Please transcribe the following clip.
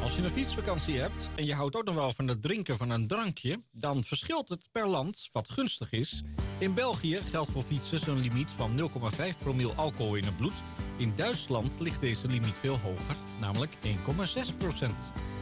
Als je een fietsvakantie hebt en je houdt ook nog wel van het drinken van een drankje, dan verschilt het per land wat gunstig is. In België geldt voor fietsers een limiet van 0,5 promil alcohol in het bloed. In Duitsland ligt deze limiet veel hoger, namelijk 1,6%.